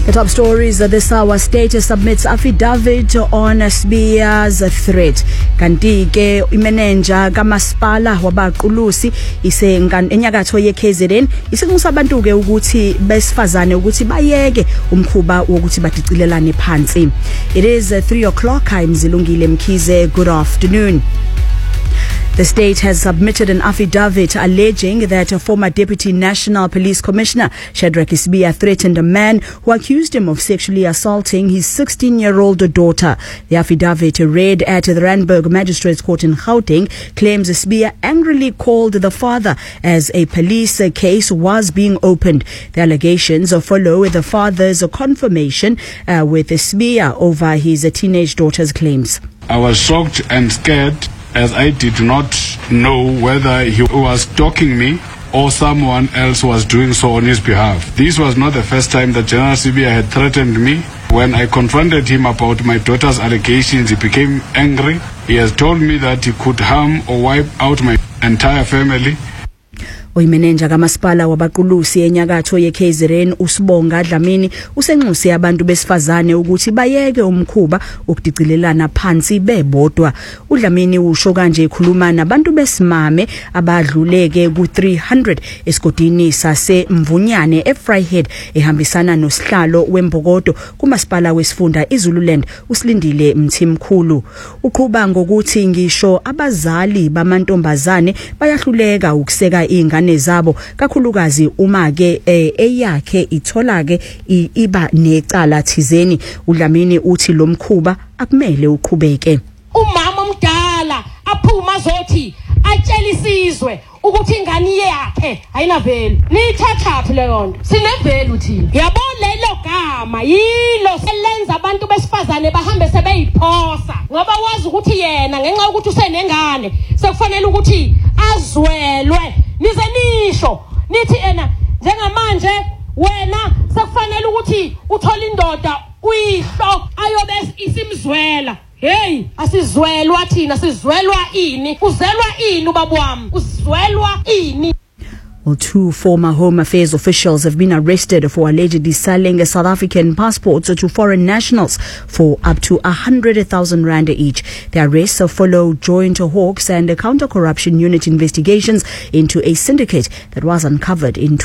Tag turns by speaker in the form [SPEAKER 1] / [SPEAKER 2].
[SPEAKER 1] The top stories this hour: state submits affidavit on Sibiya's threat. Kanti ke imanager kamasipala wabaqulusi enyakatho yeKZN isinxusa abantu ke ukuthi besifazane ukuthi bayeke umkhuba wokuthi badicilelane phansi. It is 3:00. I'm Zilungile Mkhize. Good afternoon. The state has submitted an affidavit alleging that a former Deputy National Police Commissioner, Shadrack Sibiya, threatened a man who accused him of sexually assaulting his 16-year-old daughter. The affidavit, read at the Randburg Magistrates Court in Gauteng, claims Sibiya angrily called the father as a police case was being opened. The allegations follow the father's confirmation with Sibiya over his teenage daughter's claims.
[SPEAKER 2] I was shocked and scared, as I did not know whether he was stalking me or someone else was doing so on his behalf. This was not the first time that General Sibiya had threatened me. When I confronted him about my daughter's allegations, he became angry. He has told me that he could harm or wipe out my entire family.
[SPEAKER 1] Oyimanager kamasipala wabaqulusi enyakatho yeKZN uSibonga Dlamini usenxuse abantu besifazane ukuthi bayeke umkhuba okudicilelana phansi bebodwa. uDlamini usho kanje ekhuluma nabantu besimame abadluleke ku300 esigodini saseMvunyane eFryhead ehambisana nosihlalo wembokodo kumasipala wesifunda iZululand uSilindile Mthimkhulu. Uqhuba ngokuthi ngisho abazali bamantombazane bayahluleka ukuseka ingane zabo kakhulukazi uma ke eyakhe ithola ke iba necala thizeni. uDlamini uthi lo mkhuba akumele uqhubeke.
[SPEAKER 3] Umama omdala aphuma zothi atshela isizwe ukuthi ingane yakhe ayinavelu. Nithathaphi leyo nto? Sinevelu thina. Yabona lelo gama yilo selenza abantu besifazane bahambe sebeyiphosa ngoba wazi ukuthi yena ngenxa ukuthi usenengane sekufanele ukuthi azwelwe. Nize nisho nithi ena njengamanje wena sekufanele ukuthi uthola indoda uyihlo ayobe isimzwela. Hey, asizwelwa thina, sizwelwa ini? Uzelwa ini ubaba wami? Uzwelwa ini?
[SPEAKER 1] Well, 2 former Home Affairs officials have been arrested for allegedly selling South African passports to foreign nationals for up to 100,000 rand each. The arrests follow Joint Hawks and Counter-Corruption Unit investigations into a syndicate that was uncovered in